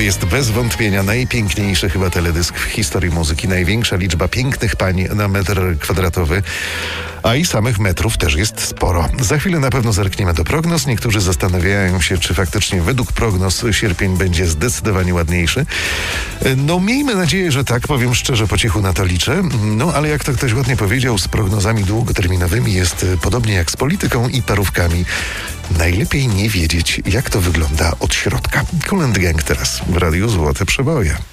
jest bez wątpienia najpiękniejszy chyba teledysk w historii muzyki. Największa liczba pięknych pań na metr kwadratowy, a i samych metrów też jest sporo. Za chwilę na pewno zerkniemy do prognoz. Niektórzy zastanawiają się, czy faktycznie według prognoz sierpień będzie zdecydowanie ładniejszy. No miejmy nadzieję, że tak, powiem szczerze, po cichu na to liczę. No ale jak to ktoś ładnie powiedział, z prognozami długoterminowymi jest podobnie jak z polityką i parówkami. Najlepiej nie wiedzieć, jak to wygląda od środka. Kool & Gang teraz w Radiu Złote Przeboje.